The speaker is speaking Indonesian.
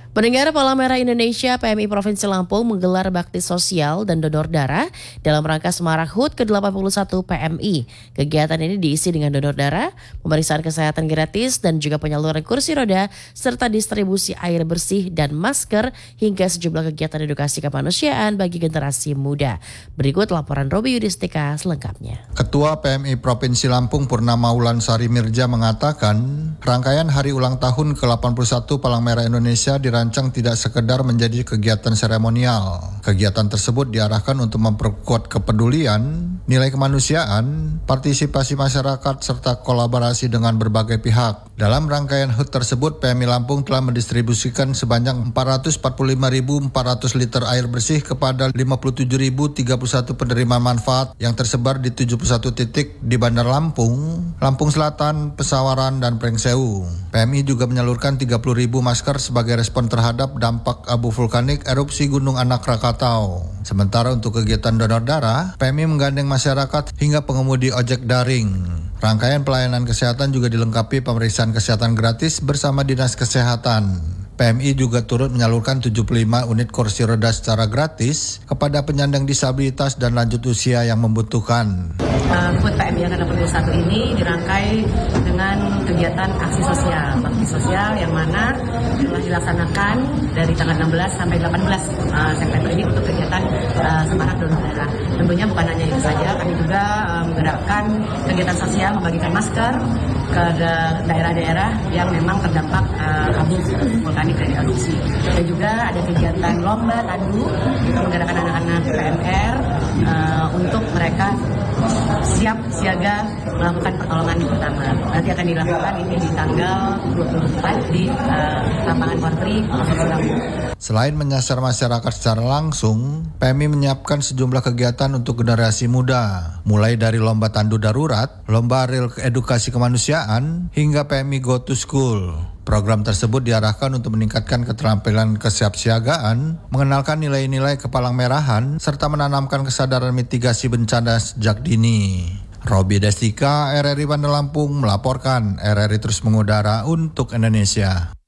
Pendengar Palang Merah Indonesia PMI Provinsi Lampung menggelar bakti sosial dan donor darah dalam rangka Semarak HUT ke-81 PMI. Kegiatan ini diisi dengan donor darah, pemeriksaan kesehatan gratis dan juga penyaluran kursi roda serta distribusi air bersih dan masker hingga sejumlah kegiatan edukasi kemanusiaan bagi generasi muda. Berikut laporan Robi Yudhistika selengkapnya. Ketua PMI Provinsi Lampung Purnama Wulansari Mirja mengatakan, rangkaian hari ulang tahun ke-81 Palang Merah Indonesia dirancang tidak sekedar menjadi kegiatan seremonial. Kegiatan tersebut diarahkan untuk memperkuat kepedulian, nilai kemanusiaan, partisipasi masyarakat, serta kolaborasi dengan berbagai pihak. Dalam rangkaian HUT tersebut, PMI Lampung telah mendistribusikan sebanyak 445.400 liter air bersih kepada 57.031 penerima manfaat yang tersebar di 71 titik di Bandar Lampung, Lampung Selatan, Pesawaran, dan Prengsewu. PMI juga menyalurkan 30.000 masker sebagai respon terhadap dampak abu vulkanik erupsi Gunung Anak Rakatau. Sementara untuk kegiatan donor darah, PMI menggandeng masyarakat hingga pengemudi ojek daring. Rangkaian pelayanan kesehatan juga dilengkapi pemeriksaan kesehatan gratis bersama Dinas Kesehatan. PMI juga turut menyalurkan 75 unit kursi roda secara gratis kepada penyandang disabilitas dan lanjut usia yang membutuhkan. HUT PMI yang ke-81 ini dirangkai dengan kegiatan aksi sosial, bakti sosial yang mana telah dilaksanakan dari tanggal 16 sampai 18 September ini untuk kegiatan Semarak Donor Darah. Tentunya bukan hanya itu saja, kami juga menggerakkan kegiatan sosial membagikan masker ke daerah-daerah yang memang terdampak abu vulkanik dari erupsi. Dan juga ada kegiatan lomba tandu, kita menggerakkan anak-anak PMR untuk mereka siap siaga melakukan pertolongan yang pertama. Nanti akan dilakukan ini di tanggal 24 di lapangan Korpri, Provinsi Lampung. Selain menyasar masyarakat secara langsung, PMI menyiapkan sejumlah kegiatan untuk generasi muda, mulai dari lomba tandu darurat, lomba reel edukasi kemanusiaan, hingga PMI Go to School. Program tersebut diarahkan untuk meningkatkan keterampilan kesiapsiagaan, mengenalkan nilai-nilai kepalang merahan, serta menanamkan kesadaran mitigasi bencana sejak dini. Robi Yudhistika, RRI Bandar Lampung melaporkan. RRI terus mengudara untuk Indonesia.